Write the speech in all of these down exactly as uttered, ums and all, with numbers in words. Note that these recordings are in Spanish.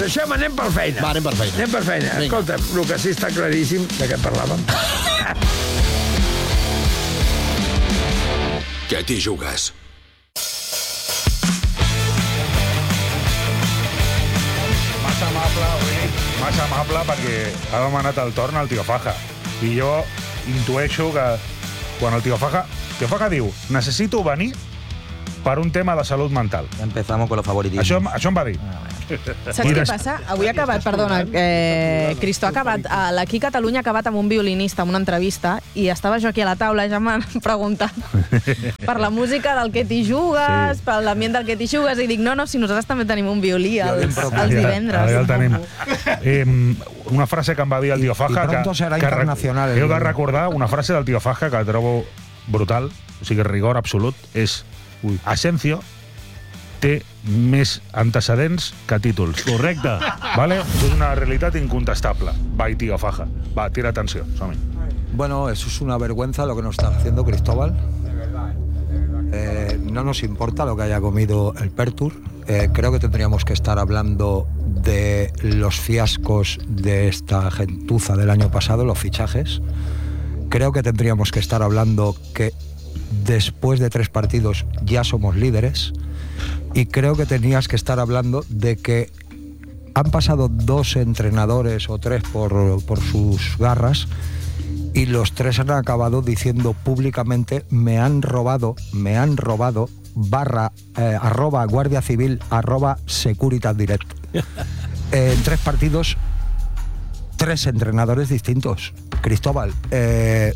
deixem, anem per feina. Va, anem per feina. Anem per feina. Vinga. Escolta'm, el que sí està claríssim, de què parlàvem. Què t'hi jugues? Massa amable, oi? Massa amable perquè ha demanat el torn al Tio Faja. I jo intueixo que quan el Tio Faja... Tio Faja diu, necessito venir per un tema de salut mental. Empezamos con los favoritismos. Això, això em va dir. Saps què passa? Avui ha acabat, perdona, eh, Cristo, ha acabat, l'Aquí Catalunya ha acabat amb un violinista, amb una entrevista, i estava jo aquí a la taula, ja m'han preguntat per la música del que t'hi jugues, sí. per l'ambient del que t'hi jugues, i dic, no, no, si nosaltres també tenim un violí els, els divendres. Ara ja el tenim. Eh, una frase que em va dir el Tio Faja, que, que re, heu de recordar una frase del Tio Faja que trobo brutal, o sigui, rigor absolut, és Ui. Asensio té més antecedents que títols. Correcte. Vale? És una realitat incontestable. Va, i Tio Faja. Va, tira atenció. Som-hi. Bueno, eso es una vergüenza lo que nos está haciendo Cristóbal. Eh, no nos importa lo que haya comido el Pertur. Eh, creo que tendríamos que estar hablando de los fiascos de esta gentuza del año pasado, los fichajes. Creo que tendríamos que estar hablando que después de tres partidos ya somos líderes. Y creo que tenías que estar hablando de que han pasado dos entrenadores o tres por, por sus garras y los tres han acabado diciendo públicamente me han robado, me han robado, barra, eh, arroba Guardia Civil, arroba Securitas Direct. Eh, en tres partidos, tres entrenadores distintos. Cristóbal, eh,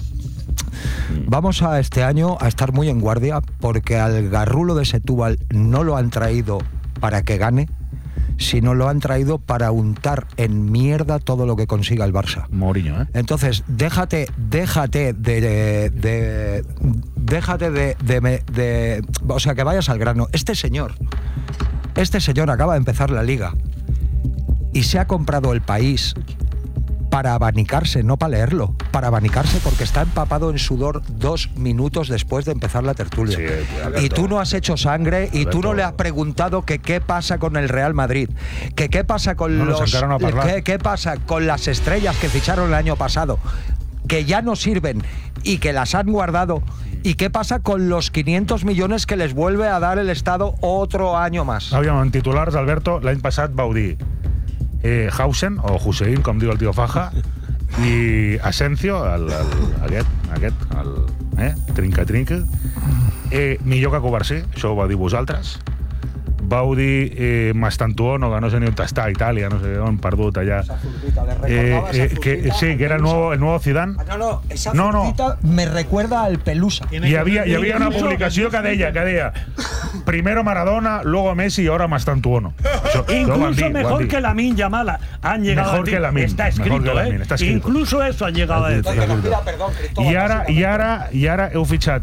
vamos a este año a estar muy en guardia porque al garrulo de Setúbal no lo han traído para que gane, sino lo han traído para untar en mierda todo lo que consiga el Barça. Mourinho, ¿eh? Entonces, déjate, déjate de, de, de déjate de, de, de, de, o sea, que vayas al grano. Este señor, este señor acaba de empezar la liga y se ha comprado El País para abanicarse, no para leerlo, para abanicarse porque está empapado en sudor dos minutos después de empezar la tertulia. Sí, Alberto, y tú no has hecho sangre y Alberto, tú no le has preguntado que qué pasa con el Real Madrid, que qué pasa con no los qué, qué pasa con las estrellas que ficharon el año pasado, que ya no sirven y que las han guardado. ¿Y qué pasa con los quinientos millones que les vuelve a dar el Estado otro año más? Aviam, en titulars, Alberto, l'any passat vau dir Eh, Hausen, o Hussein, com diu el Tio Faja, i Asensio, el, el, aquest, aquest, el, eh, trinca-trinca, eh, millor que Covarsí, això ho vau dir vosaltres. Vau dir eh, Mastantuono, que no sé ni on està, a Itàlia, no sé on, perdut allà. Esa zurdita, le recordaba eh, esa eh, que, sí, que era el nuevo, el nuevo Zidane. No, no, esa no, no. zurdita me recuerda al Pelusa. Hi havia, hi havia una publicació que deia, que deia primero Maradona, luego Messi y ahora Mastantuono. Això, Incluso dir, mejor que Lamine Yamal han llegado mejor a decir. Que Lamine, está escrito, que Lamine, ¿eh? está escrito. Incluso eso han llegado a decir. Mira, perdón, I ara, i ara, i ara heu fitxat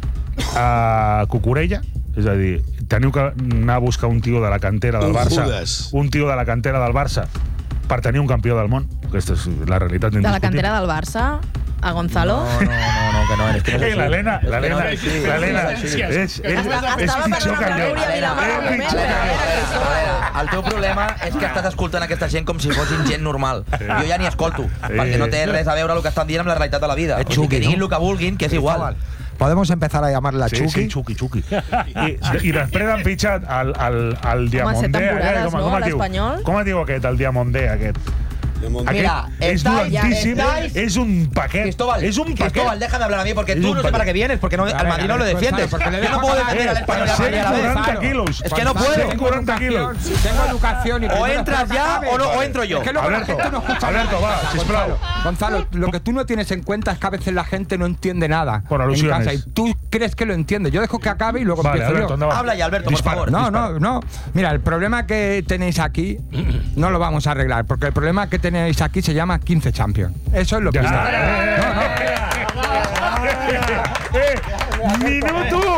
a Cucurella, és a dir, teniu que anar a buscar un tio de la cantera del Barça, un tio de la cantera del Barça per tenir un campió del món. Aquesta és la realitat indiscutible. De la cantera del Barça, a Gonzalo? No, no, no, no, que no eres. Que no eh, l'Helena, l'Helena, l'Helena, és pitjor que allò. El teu problema és que estàs escoltant aquesta gent com si fossin gent normal. Jo ja ni escolto, perquè no té res a veure el que estan dient amb la realitat de la vida. O sigui, que diguin el que vulguin, que és igual. Podemos empezar a llamarla sí, Chucky. Sí, Chucky, Chucky. I, I després han fitxat el, el, el Diamondé. Home, set temporades, com, no, com l'Espanyol? Com es diu aquest, el Diamondé, aquest? Mira, es durantísimo, es un paquete. Cristóbal, es un paquete. Cristóbal, déjame hablar a mí porque tú no sé para qué vienes, porque no, al Madrid no lo defiendes. Yo no puedo defender al Español a la vez. Kilos. Es que no puedo. cuarenta kilos. Si tengo educación y o entras ya o, no, o entro yo. Es que lo que la gente no escucha. Alberto, va, sisplau. Gonzalo, lo que tú no tienes en cuenta es que a veces la gente no entiende nada. Por alusiones. En casa, y tú crees que lo entiende. Yo dejo que acabe y luego vale, empiezo Alberto, yo. No, habla ya, Alberto, por favor. No, no, no. Mira, el problema que tenéis aquí no lo vamos a arreglar, porque el problema que tenéis aquí se llama quince Champions. Eso es lo que está. Minuto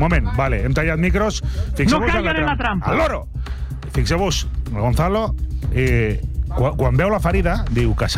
moment, vale, hem tallat micros. No caigan en la trampa. Al loro! Fixeu-vos, el Gonzalo, eh, quan, quan veu la ferida, diu caçador.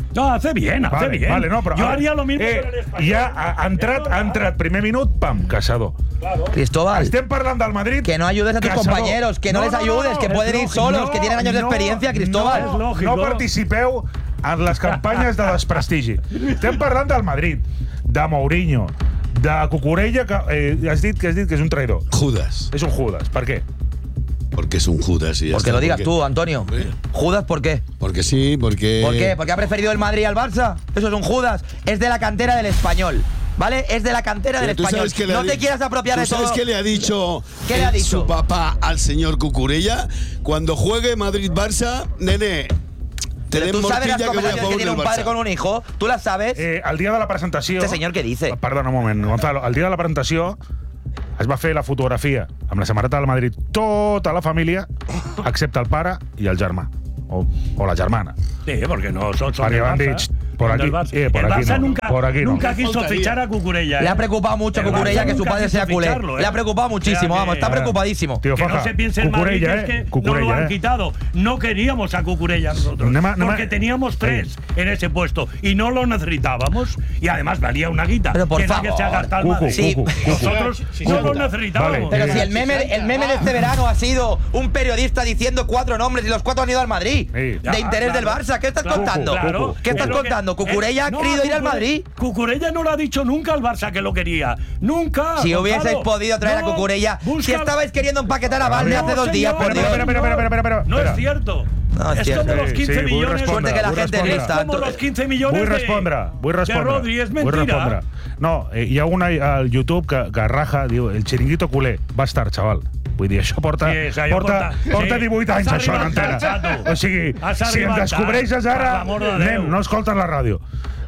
No, hace bien, hace vale, bien. Vale, no, però, Yo ara, haría lo mismo eh, con el español. Ja ha, ha entrat, ha entrat primer minut, pam, Casado. Claro. Cristóbal, Estem parlant del Madrid. que no ayudes a tus Casado. compañeros, que no, No, les no, no, ayudes, no, que es pueden ir lógico. solos, No, que tienen años de no, experiencia, Cristóbal. no, lògic, No no. participeu en les campanyes de desprestigi. Estem parlant del Madrid, de Mourinho, de Cucurella, que eh, has dit que has dit que és un traïdor. Judas. És un Judas. Per què? Porque es un Judas. Y ya Porque está, lo digas porque- tú, Antonio. Hombre. Judas, ¿por qué? Porque sí, porque. ¿Por qué? ¿Porque ha preferido el Madrid al Barça? Eso es un Judas. Es de la cantera del Español. ¿Vale? Es de la cantera del Pero tú Español. sabes que le No ha te di- quieras apropiar ¿Tú de todo. sabes qué le ha dicho, ¿Qué le ha eh, dicho? su papá al señor Cucurella? Cuando juegue Madrid-Barça, nene, Pero tenemos tú sabes las morcilla que voy a conversaciones que favor tiene del un padre Barça. con un hijo. ¿Tú las sabes? Eh, el dia de la presentació... Este señor què dice? Perdona un moment, Gonzalo. El dia de la presentació es va fer la fotografia amb la samarreta del Madrid tota la família, excepte el pare i el germà. O, o la germana. Sí, porque no son, son Perquè del van Barça. dit, por Son del aquí, Barça. eh, por el aquí Barça no, nunca, por aquí no. nunca quiso Faltaría. fichar a Cucurella. Le ¿eh? ha preocupado mucho a El Cucurella Barça que su nunca padre quiso sea culé. ficharlo, ¿eh? Le ha preocupado muchísimo, Que- vamos, está que- preocupadísimo. Tío, Que no Faja, se piense el Madrid, Cucurella, que es que eh? no Cucurella, lo han eh? quitado. No queríamos a Cucurella nosotros. Nema- nema- porque teníamos tres en ese puesto y no lo necesitábamos. Y además valía una guita. Pero por que nadie favor. se ha gastado el Cucu, Madrid. Sí. Cucu, Cucu. Nosotros Sí, no sí, lo sí. necesitábamos. Vale. Pero Eh, si el meme, el meme de este verano ha sido un periodista diciendo cuatro nombres y los cuatro han ido al Madrid. Sí. De Ya, interés claro. del Barça. ¿Qué estás Claro, contando? claro. ¿Qué estás Es lo que- contando? ¿Cucurella ha no, querido ir al Cucure- Madrid? Cucurella no lo ha dicho nunca al Barça que lo quería. Nunca. Si Gonzalo. hubieseis podido traer No, a Cucurella, si busca- estabais queriendo empaquetar a Valde No, hace dos días, señor, por Dios. Espera, espera, espera, espera, espera, No espera. es cierto. No es es cierto. como los Sí, quince sí, vull millones. respondre, Suerte que la vull gente respondre. no está. Es como los quince millones Vull de- respondre, vull respondre. de Rodri, és Vull mentira. respondre. No, eh, hi ha una al YouTube que, que raja, diu, el xiringuito culer va estar, xaval. Vull dir, això porta, Sí, això ja porta, porta- porta sí. divuit anys, Has això, en arribat antena. tard, xato. O sigui, Has si em arribat tard, descobreixes per ara, l'amor de nen, Déu. no escoltes la ràdio.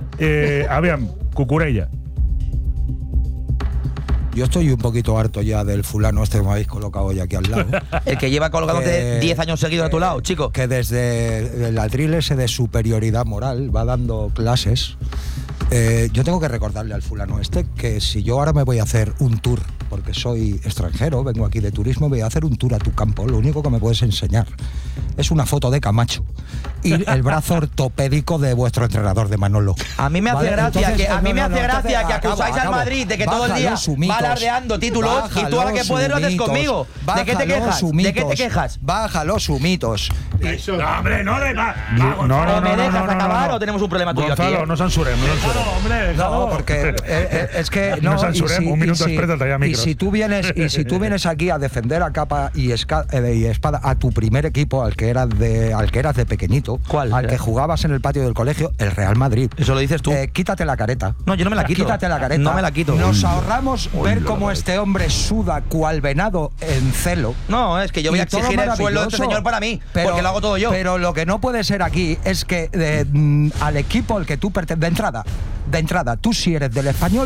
Eh, aviam, Cucurella. Yo estoy un poquito harto ya del fulano este que me habéis colocado hoy aquí al lado. El que lleva colgándote Que- diez años seguidos a tu lado, chico. Que desde el atril ese de superioridad moral va dando clases. Eh, yo tengo que recordarle al fulano este que si yo ahora me voy a hacer un tour, porque soy extranjero, vengo aquí de turismo, voy a hacer un tour a tu campo, lo único que me puedes enseñar es una foto de Camacho y el brazo ortopédico de vuestro entrenador, de Manolo. A mí me hace Vale, gracia entonces, que a no, mí no, me no, hace entonces, gracia que acabo, acusáis al acabo. Madrid de que todo el Baja día los va humitos. alardeando títulos Baja y tú a la que los puedes lo haces humitos. conmigo. ¿De qué te Baja los quejas? ¿De qué te humitos. quejas? Baja los humitos. Això. No, hombre, no le va. No, no, no, ¿O me no, no, dejas no, no, acabar no. o tenemos un problema tuyo aquí? Gonzalo, eh? no censurem, no censurem. Déjalo, hombre, déjalo. No, porque eh, eh, es que no, No censurem, y si- un minut y si- després del tallar y micros. si tú vienes y si tú vienes aquí a defender a capa y, esca- eh, y espada a tu primer equipo, al que eras de al que eras de pequeñito, ¿Cuál? al que jugabas en el patio del colegio, el Real Madrid. Eso lo dices tú. Eh, quítate la careta. No, yo no me la quito. Quítate la careta. No me la quito. Nos ahorramos ver cómo este hombre suda cual venado en celo. No, es que yo voy a Y todo exigir el sueldo de este maravilloso. señor para mí, porque lo hago todo yo. Pero lo que no puede ser aquí es que eh, mm, al equipo al que tú perteneces, de entrada, de entrada, tú si eres del Español,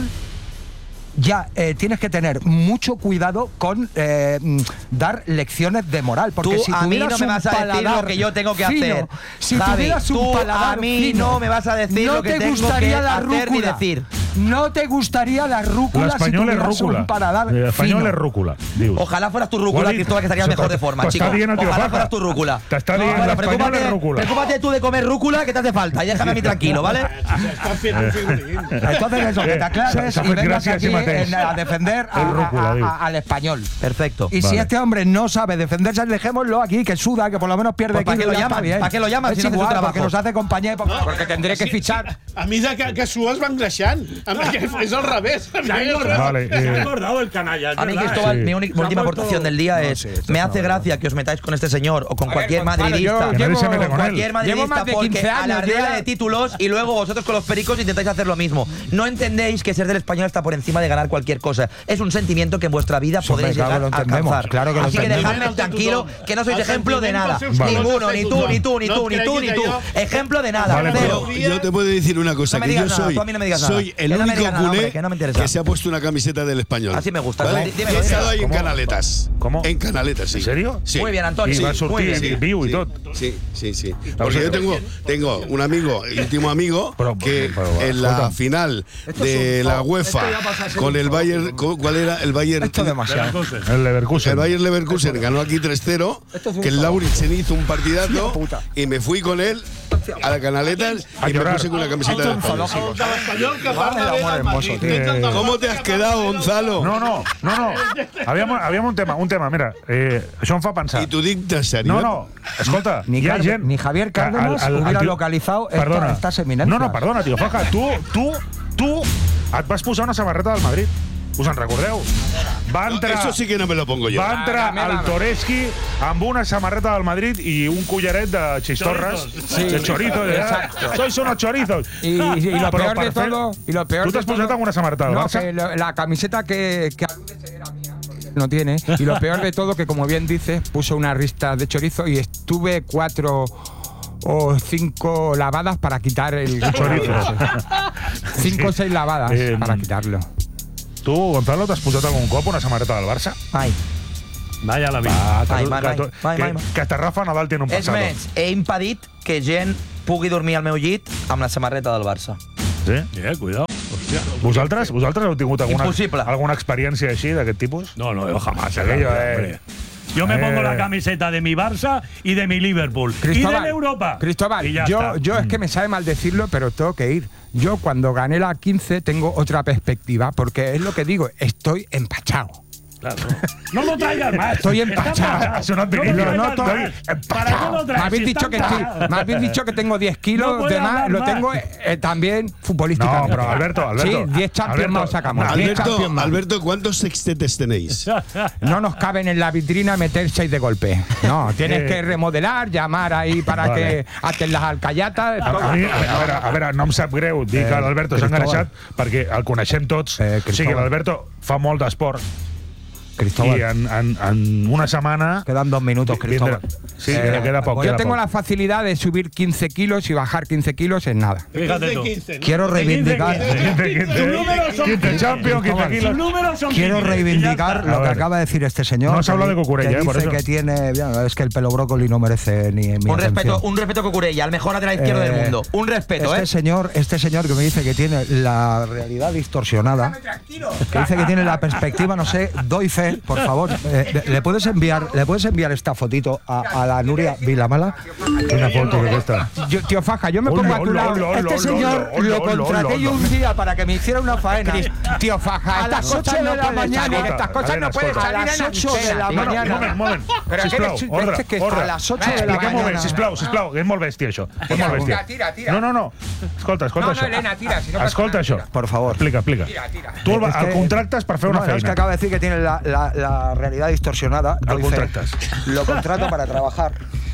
ya eh, tienes que tener mucho cuidado con eh, mm, dar lecciones de moral. Porque Tú si a mí no tuvieras me un vas a decir paladar lo que yo tengo que fino, hacer. Si Javi, tuvieras un tú paladar a mí fino, no me vas a decir no lo que te tengo gustaría que la hacer ni rúcula. decir. No te gustaría la rúcula si L'espanyol és tuvieras rúcula. un paladar L'espanyol fino. és rúcula, dius. Ojalá fueras tu Ho ha rúcula, dit. Cristóbal, que estarías mejor de forma, T'està chico. dient el tio Ojalá Faja. fueras tu rúcula. T'està dient Bueno, l'espanyol és preocúpate, rúcula. preocúpate tú de comer rúcula, que te hace falta. Y déjame a mí tranquilo, ¿vale? Està fent un figurín. Entonces eso, que te aclares S'ha y fet vengas gràcia a aquí si mateix. en- a defender a- El rúcula, a- diu. a- al español. Perfecto. Y si Vale. este hombre no sabe defenderse, dejémoslo aquí, que suda, que por lo menos pierde Pues ¿para kilo qué y lo ya está llamas? bien. ¿Para qué lo llamas Es si no hace su igual, trabajo? porque nos hace compañía y porque, porque tendré que Sí, fichar. A mi de que, que sues va engreixant. A mi que és al revés. A mi Se ha és al engordado, Vale, se ha eh. engordado el canalla. es A mí, verdad, Cristóbal, ¿eh? mi, uni- mi Se ha última vuelto- aportación del día No, es: sí, esto me es hace una gracia que os metáis con este señor o con A ver, cualquier Gonzalo, madridista. yo Que nadie se mete llevo- con él. Cualquier madridista Llevo más de porque quince años, alardea yo ya- de títulos y luego vosotros con los pericos intentáis hacer lo mismo. No entendéis que ser del español está por encima de ganar cualquier cosa. Es un sentimiento que en vuestra vida Hombre, podréis claro, llegar lo a entendemos, alcanzar. claro que lo Así que entendemos. dejadme tranquilo, que no sois El ejemplo de sentiment nada. pels seus Vale. colors Ninguno, el ni té tú, tothom. ni tú, ni No tú, et ni tú, creguis ni tú. allò. Ejemplo de nada, Vale, cero. Pero yo te puedo decir una cosa, No me que yo digas nada, soy, tú a mí no me digas nada. soy el el no me único digas nada, culé hombre, que no me interesa. que se ha puesto una camiseta del Español. Así me gusta. ¿Vale? Dime, He estado dime. ahí en ¿Cómo? Canaletas. ¿Cómo? En Canaletas, sí. ¿En serio? Sí. Muy bien, Antonio. I Sí, va muy sortir bien, en viu i sí, tot. Sí, sí, sí. Porque yo tengo, tengo un amigo, íntimo amigo, Pero, que pero, en la escolta. final Esto de es un la zoo. UEFA Esto ya pasa a ser con un el zoo. Bayern, ¿cómo- ¿cuál era? El Bayern. Esto es demasiado. El Leverkusen. El Bayern Leverkusen ganó aquí tres cero, Esto es un que el zoo. Lauritsen hizo un partidazo puta. y me fui con él a la Canaletas A y me llorar. puse con una camiseta del Español. El de l'Espanyol que Vale, parla bé amor del hermoso, Madrid. tío. Ets el del ¿Cómo Madrid te has que quedado, Gonzalo? No, no, no, no. Havíem, havíem un tema, un tema, mira, eh, això em fa pensar. ¿Y tu dictas, No, no, escolta, Ni hi ha Car- gent... ni Javier que Cárdenas hubiera tio- localizado esta- perdona. estas eminencias. No, no, perdona, tio Faja, tu, tu, tu et vas posar una samarreta del Madrid. Us en recordeu? Va No, entrar, eso sí que no me lo pongo yo. va entrar Ah, el Toreski amb una samarreta del Madrid i un collaret de chistorras, Sí. de chorizo, de, Exacto. sois unos chorizos. Y, y lo Però peor de per fer- todo, y lo peor Tu de t'has posat todo- amb una samarreta del no, Barça? que lo- la camiseta que, que era mía, porque no tiene. Y lo peor de todo, que como bien dices, puso una rista de chorizo y estuve cuatro o cinco lavadas para quitar el Chorizo. Cinco o seis lavadas Eh, para quitarlo. Tu, Gonzalo, t'has posat algun cop una samarreta del Barça? Mai. Vaya la vida. Ah, Mai, tu- mai, que, mai, tu- mai, que, mai, mai. que hasta Rafa Nadal tiene un És pasado. més, he impedit que gent pugui dormir al meu llit amb la samarreta del Barça. Sí? Eh, cuidado. Vosaltres, vosaltres heu tingut alguna, Impossible. alguna experiència així, d'aquest tipus? No, no, yo jamás. Aquello, eh, eh. hombre. Yo me pongo Eh. la camiseta de mi Barça y de mi Liverpool. y de la Europa. Cristóbal, Y ya yo, está. yo es que me sabe mal decirlo, pero tengo que ir. Yo cuando gané la quince tengo otra perspectiva, porque es lo que digo, estoy empachado. Claro. No lo traigas más. Estoy Está empachado. empachado. Eso no es lo vinilo, traigas no, más. estoy ¿Para qué empachado. lo Me traes? habéis Si dicho está que sí, empachado. me habéis dicho que tengo diez No kilos puede de más, hablar lo más. tengo eh, también futbolísticamente. No, pero Alberto, Alberto. Sí, diez Champions Alberto, más sacamos. diez Alberto, Champions más. Alberto, ¿cuántos sextetes tenéis? No nos caben en la vitrina meter seis de golpe. No, tienes Eh. que remodelar, llamar ahí para Vale. que hacen las alcayatas. A, a, mi, a, veure, a veure, no em sap greu dir Eh, que l'Alberto s'ha Cristóbal. engreixat perquè el coneixem tots. Eh, o sigui, Cristóbal. l'Alberto fa molt d'esport Cristóbal. i en, en, en una setmana... Quedan dos minutos, vindrà- Cristóbal. Sí, Eh, queda, queda poc. voy Yo queda tengo poc. la facilidad de subir quince kilos y bajar quince kilos en nada. Fíjate tú. quince, ¿no? Quiero reivindicar. quince, quince, Tus números son quince Champions, quince Cristóbal. kilos. Sus números son Quiero quince, y ya reivindicar está. lo A que ver. acaba de decir este señor. No se habla que de di- Cucurella, que eh, por dice eso. que tiene. Bien, es que el pelo brócoli no merece ni mi Un atención. respeto, un respeto Cucurella, el mejor lateral izquierdo Eh, del mundo. Un respeto, este ¿eh? señor, este señor que me dice que tiene la realidad distorsionada, que dice que tiene la perspectiva, no sé, doy fe, por favor. Eh, ¿Le puedes enviar, le puedes enviar esta fotito a, a la Nuria Vilamala? Una foto d'aquesta. Yo, tío Faja, yo me pongo a tu Hola, lado. hola, hola. Este señor hola, lo hola, contraté hola, yo un hola. día para que me hiciera una faena. Tío Faja, A estas las cosas ocho no de la pueden mañana. salir, estas cosas no pueden Escolta, salir a las en ocho de la antena, tío. mañana. Un moment, un moment. Però Sisplau, que eres- ordre, este que ordre. a les ocho de la Expliquem un moment, mañana. sisplau, sisplau, és molt bèstia, això. És Tira, molt bèstia. tira, tira. No, no, no. Escolta, escolta No, no, això. Elena, tira, si no passa Escolta nada, això. tira. Por favor. Explica, explica. Tira, tira. Tu el, Es que- el contractes per fer una no, no, es que feina. acaba de decir que tiene la, la- la realidad distorsionada. El Doy fe. contractas. Lo contrato para trabajar.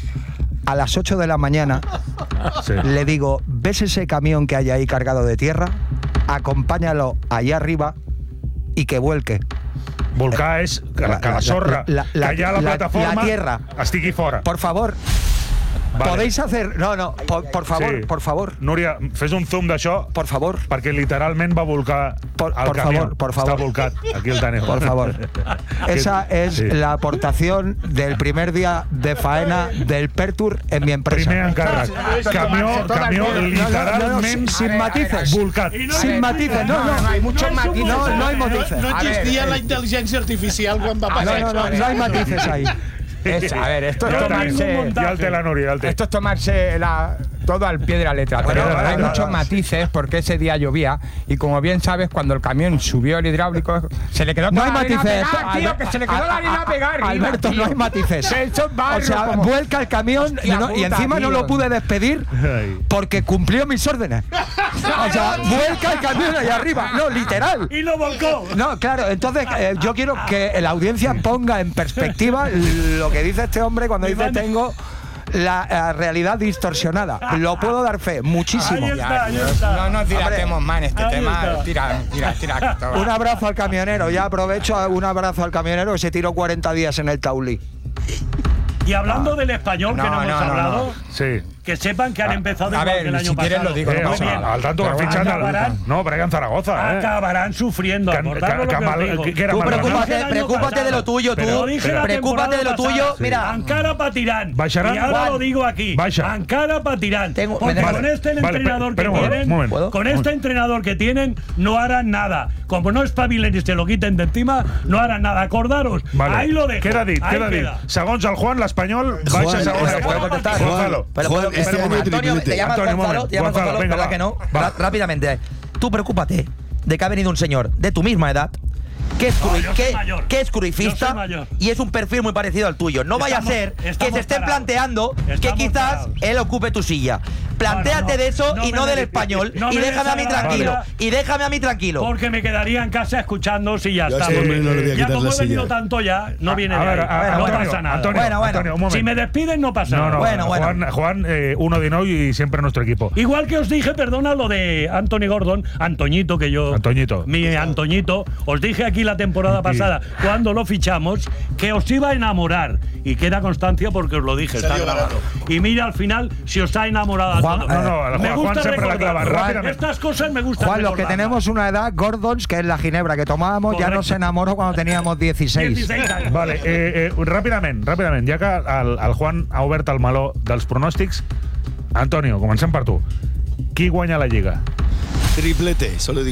A las ocho de la mañana Sí. le digo, ¿ves ese camión que hay ahí cargado de tierra? Acompáñalo allá arriba y que vuelque. Volcar és que, la, que la La- sorra la- la- que hi ha a la, la- plataforma la tierra. estigui fora. Por favor. Vale. Podéis hacer... No, no, por, por favor, Sí. por favor, Núria, fes un zoom d'això por favor. perquè literalment va volcar Por- el por camió. favor, por favor. Està volcat. Aquí el tenim. Por favor. Esa es Sí. la aportación del primer día de faena del Pertur en mi empresa. Primer encàrrec. Camió, camió literalment sin matices. volcat. Sin matices, no, no. hay muchos matices. No, no hay matices. No A ver, existia eh, la intel·ligència artificial quan va No, passar no, no, això. no hay matices ahí. Es- a ver, esto es Ja el tenim. tomarse, Ja el té la Núria, ja el té. esto es tomarse la, todo al pie de la letra. Pero Pero, hay no, muchos no, matices porque ese día llovía y como bien sabes, cuando el camión subió el hidráulico, se le quedó No toda hay la arena matices. pegada, tío, que se le quedó Al- la arena a- pegada arriba, Alberto, tío. no hay matices. Se echó barro O sea, como- vuelca el camión y, Hostia no- y puta, encima no tío. lo pude despedir Ai. porque cumplió mis órdenes. O sea, vuelca el camión allá arriba. No, literal. Y lo volcó. No, claro, entonces eh, yo quiero que la audiencia ponga en perspectiva lo que dice este hombre cuando dice tengo la, eh, realidad distorsionada. Lo puedo dar fe, muchísimo. Ahí está, ahí está. No nos dilatemos más en este Ahí tema. está. Tira, tira, tira. toma. Un abrazo al camionero, ya aprovecho un abrazo al camionero que se tiró cuarenta días en el Taulí. Y hablando del español que No, no hemos no, no, hablado, Sí. que sepan que han empezado a igual ver, que el año si pasado. quieres lo digo, Eh, no o pasa sea, nada. al tanto que Pero fichan acabarán- al... No, Brian Zaragoza, eh. Acabarán sufriendo. Que- acordad que- lo que que os mal- digo. que- que era Tú mal- preocúpate, el año preocúpate de pasado. lo tuyo, tú. Pero lo dije la Preocúpate de lo temporada tuyo. pasada. Mira, Encara patirán. Baixaran? Y ahora Juan. lo digo aquí. Baixa. Encara patirán. Tengo- Porque me dejas- con este Vale, entrenador espera que un momento, tienen, un momento. con este entrenador que tienen, no harán nada. Como no espabilen y se lo quiten de encima, no harán nada. Acordaros. Vale. Ahí lo dejo. Queda dit, Ahí queda dit. queda. Segons el Juan, l'Espanyol baixa Juan, segona. eh, ¿puedo contestar? Gonzalo. Pero, Juan, pero- este pero- año Antonio, triplete. te llamas Antonio, un Gonzalo, momento. te llamas Gonzalo, Gonzalo, venga, ¿verdad va. que no? Va. Ra- Rápidamente. Tú preocúpate de que ha venido un señor de tu misma edad que es, No, crui- yo soy que, mayor. que es Yo cruifista soy mayor. y es un perfil muy parecido al tuyo. No vaya a Estamos- ser que estamos se estén parados. planteando que Estamos quizás parados. él ocupe tu silla. Plantéate No, no, de eso no y me no del des- español. no y me déjame a mí des a la tranquilo. banda. Y déjame a mí tranquilo. Porque me quedaría en casa escuchándos y ya Yo a está. ese hombre no le voy a ya quitar como la he venido silla. tanto ya, no viene A de ver, ahí. a- a- no Antonio, pasa nada. Antonio, Bueno, bueno. Antonio, un moment. Si me despiden, no pasa No, nada. no, Bueno, bueno. Juan, Juan eh, uno de nou y siempre nuestro equipo. Igual que os dije, perdona, lo de Anthony Gordon, Antoñito, que yo. Antoñito. Mi Antoñito. Os dije aquí la temporada pasada, cuando lo fichamos, que os iba a enamorar. Y queda constancia porque os lo dije. Está Salió grabado. barato. Y mira, al final, si os ha enamorado a Juan, todos. No, no, me Juan, Juan gusta siempre la recordar. clava. Rápidamente. Estas cosas me gustan Juan, los que recordarlas. tenemos una edad, Gordons, que es la ginebra que tomábamos, ya Correcto. nos enamoró cuando teníamos dieciséis. dieciséis años. Vale, eh, eh, ràpidament, ràpidament, ja que el, el Juan ha obert el meló dels pronòstics, Antonio, comencem per tu. Qui guanya la Lliga? Triplete, solo digo.